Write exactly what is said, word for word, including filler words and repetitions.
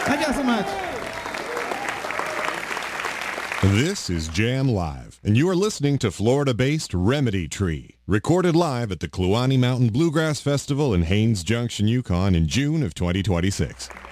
Thank you so much. This is Jam Live, and you are listening to Florida-based Remedy Tree, recorded live at the Kluane Mountain Bluegrass Festival in Haines Junction, Yukon in June of twenty twenty-six.